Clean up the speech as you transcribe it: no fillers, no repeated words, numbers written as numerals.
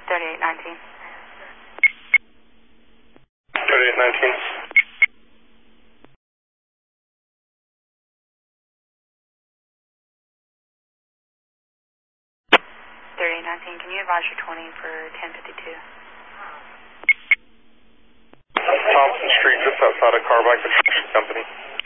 3819. 3819. 3819, can you advise your 20 for 1052? Thompson Street, just outside of Carbike Construction Company.